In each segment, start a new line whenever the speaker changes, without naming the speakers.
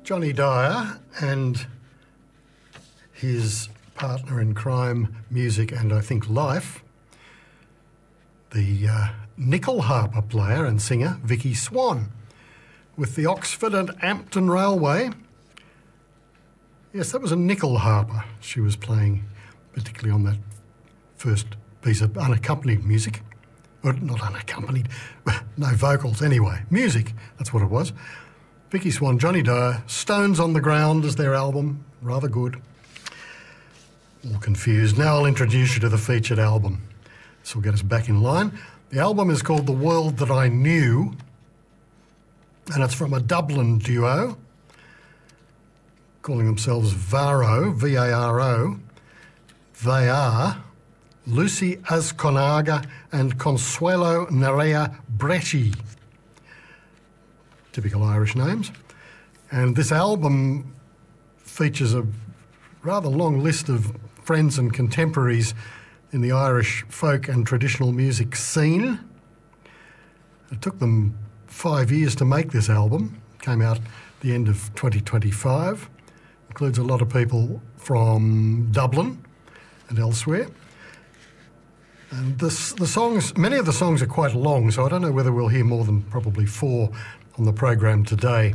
Johnny Dyer and his partner in crime, music and I think life, the nickel harper player and singer Vicky Swan, with the Oxford and Ampton Railway. Yes, that was a nickel harper she was playing, particularly on that first piece of unaccompanied music. Or not unaccompanied, no vocals anyway. Music, that's what it was. Vicky Swan, Johnny Dyer, Stones on the Ground is their album, rather good. All confused. Now I'll introduce you to the featured album. This will get us back in line. The album is called The World That I Knew, and it's from a Dublin duo calling themselves Varo, V-A-R-O. They are Lucy Azconnarga and Consuelo Nerea Bresci. Typical Irish names. And this album features a rather long list of friends and contemporaries in the Irish folk and traditional music scene. It took them 5 years to make this album. It came out at the end of 2025. Includes a lot of people from Dublin and elsewhere. And the songs, many of the songs are quite long, so I don't know whether we'll hear more than probably 4 on the program today.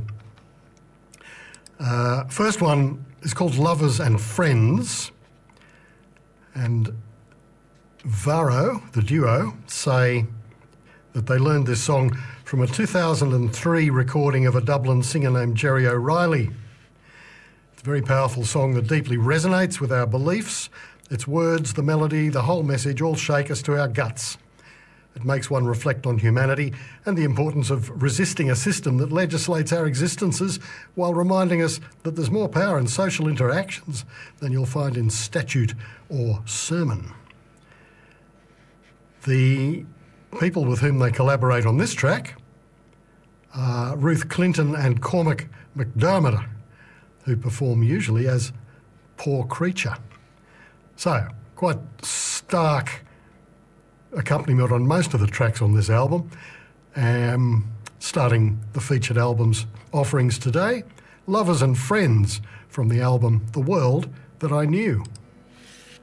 First one is called Lovers and Friends, and Varo, the duo, say that they learned this song from a 2003 recording of a Dublin singer named Jerry O'Reilly. It's a very powerful song that deeply resonates with our beliefs. Its words, the melody, the whole message all shake us to our guts. It makes one reflect on humanity and the importance of resisting a system that legislates our existences while reminding us that there's more power in social interactions than you'll find in statute or sermon. The people with whom they collaborate on this track are Ruth Clinton and Cormac McDermott, who perform usually as Poor Creature. So, quite stark accompaniment on most of the tracks on this album. Starting the featured album's offerings today, Lovers and Friends from the album The World That I Knew.